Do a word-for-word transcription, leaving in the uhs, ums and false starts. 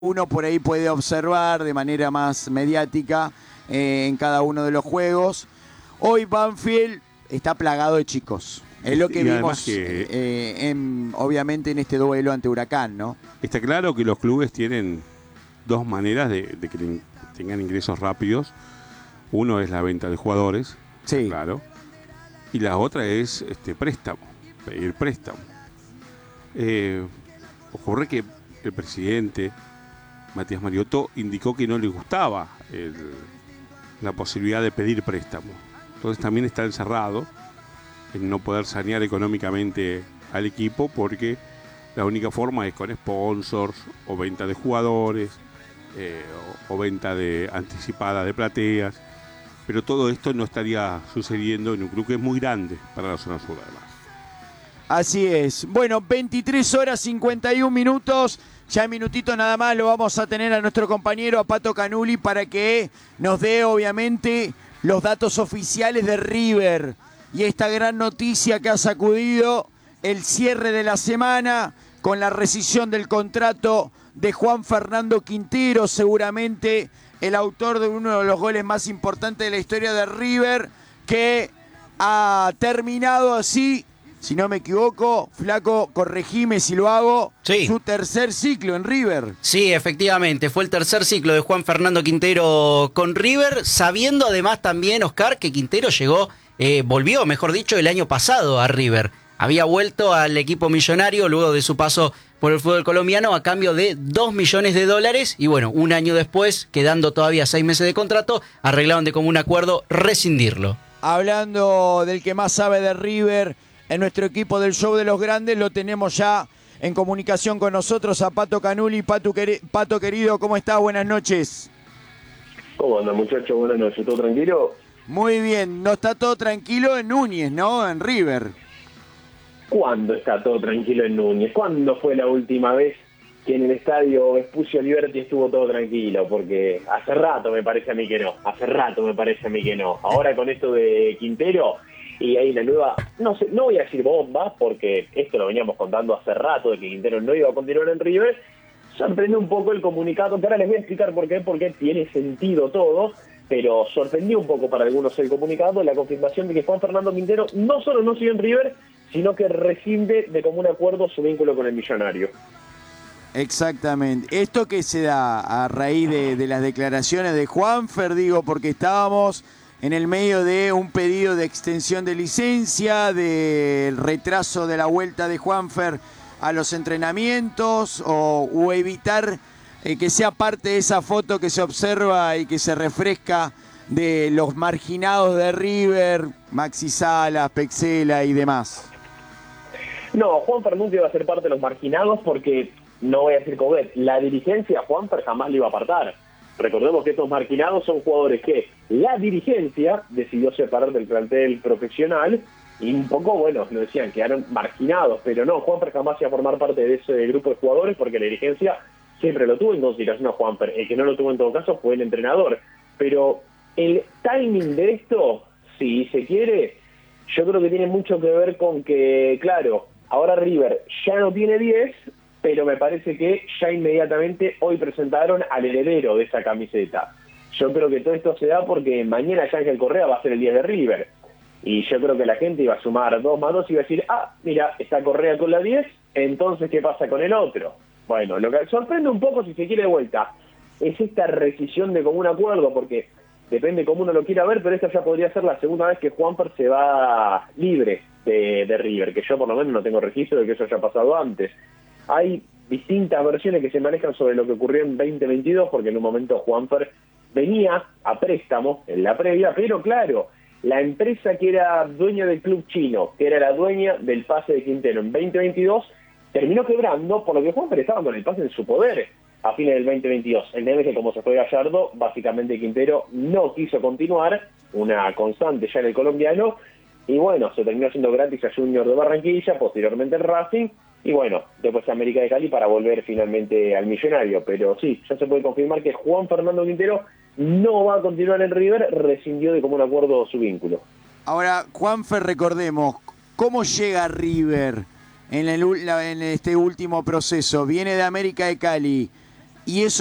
uno por ahí puede observar de manera más mediática eh, en cada uno de los juegos. Hoy Banfield está plagado de chicos. Es lo que y vimos, que, eh, en, obviamente, en este duelo ante Huracán, ¿no? Está claro que los clubes tienen dos maneras de, de que tengan ingresos rápidos. Uno es la venta de jugadores, sí, claro, y la otra es este préstamo, pedir préstamo. Eh, ocurre que el presidente Matías Mariotto indicó que no le gustaba el, la posibilidad de pedir préstamo. Entonces también está encerrado en no poder sanear económicamente al equipo, porque la única forma es con sponsors o venta de jugadores eh, o, o venta de anticipada de plateas, pero todo esto no estaría sucediendo en un club que es muy grande para la zona sur, además. Así es. Bueno, veintitrés horas cincuenta y un minutos. Ya en minutito nada más lo vamos a tener a nuestro compañero, a Pato Canuli, para que nos dé, obviamente, los datos oficiales de River. Y esta gran noticia que ha sacudido el cierre de la semana con la rescisión del contrato de Juan Fernando Quintero, seguramente el autor de uno de los goles más importantes de la historia de River, que ha terminado así, si no me equivoco, Flaco, corregime si lo hago, sí, su tercer ciclo en River. Sí, efectivamente, fue el tercer ciclo de Juan Fernando Quintero con River, sabiendo además también, Oscar, que Quintero llegó, eh, volvió, mejor dicho, el año pasado a River. Había vuelto al equipo millonario luego de su paso por el fútbol colombiano a cambio de dos millones de dólares y bueno, un año después, quedando todavía seis meses de contrato, arreglaron de común acuerdo rescindirlo. Hablando del que más sabe de River, en nuestro equipo del Show de los Grandes lo tenemos ya en comunicación con nosotros a Pato Canuli. Pato, queri- Pato querido, ¿cómo estás? Buenas noches. ¿Cómo anda, muchachos? Buenas noches. ¿Todo tranquilo? Muy bien. No está todo tranquilo en Núñez, ¿no? En River. ¿Cuándo está todo tranquilo en Núñez? ¿Cuándo fue la última vez que en el estadio Vespucio Liberty estuvo todo tranquilo? Porque hace rato me parece a mí que no. Hace rato me parece a mí que no. Ahora con esto de Quintero y ahí la nueva, no sé, no voy a decir bomba, porque esto lo veníamos contando hace rato, de que Quintero no iba a continuar en River. Sorprendió un poco el comunicado, que ahora les voy a explicar por qué, porque tiene sentido todo, pero sorprendió un poco para algunos el comunicado, la confirmación de que Juan Fernando Quintero no solo no sigue en River, sino que rescinde de común acuerdo su vínculo con el millonario. Exactamente. Esto que se da a raíz de, de las declaraciones de Juanfer, digo, porque estábamos en el medio de un pedido de extensión de licencia, del retraso de la vuelta de Juanfer a los entrenamientos, o, o evitar eh, que sea parte de esa foto que se observa y que se refresca de los marginados de River, Maxi Salas, Pexela y demás. No, Juanfer nunca iba a ser parte de los marginados porque, no voy a decir Covet, la dirigencia a Juanfer jamás le iba a apartar. Recordemos que estos marginados son jugadores que la dirigencia decidió separar del plantel profesional y un poco, bueno, lo decían, quedaron marginados, pero no, Juanfer jamás iba a formar parte de ese grupo de jugadores porque la dirigencia siempre lo tuvo en consideración a Juanfer. El que no lo tuvo en todo caso fue el entrenador. Pero el timing de esto, si se quiere, yo creo que tiene mucho que ver con que, claro, ahora River ya no tiene diez, pero me parece que ya inmediatamente hoy presentaron al heredero de esa camiseta. Yo creo que todo esto se da porque mañana Ángel Correa va a ser el diez de River. Y yo creo que la gente iba a sumar dos más dos y iba a decir, ah, mira, está Correa con la diez, entonces ¿qué pasa con el otro? Bueno, lo que sorprende un poco, si se quiere de vuelta, es esta rescisión de común acuerdo, porque depende cómo uno lo quiera ver, pero esta ya podría ser la segunda vez que Juanfer se va libre de, de River, que yo por lo menos no tengo registro de que eso haya pasado antes. Hay distintas versiones que se manejan sobre lo que ocurrió en veinte veintidós, porque en un momento Juanfer venía a préstamo en la previa, pero claro, la empresa que era dueña del club chino, que era la dueña del pase de Quintero en veinte veintidós, terminó quebrando, por lo que Juanfer estaba con el pase en su poder a fines del veinte veintidós. El tema es que como se fue Gallardo, básicamente Quintero no quiso continuar, una constante ya en el colombiano, y bueno, se terminó haciendo gratis a Junior de Barranquilla, posteriormente el Racing, y bueno, después a América de Cali para volver finalmente al millonario. Pero sí, ya se puede confirmar que Juan Fernando Quintero no va a continuar en River, rescindió de común acuerdo su vínculo. Ahora, Juanfer, recordemos, ¿cómo llega River en, el, en este último proceso? Viene de América de Cali, y eso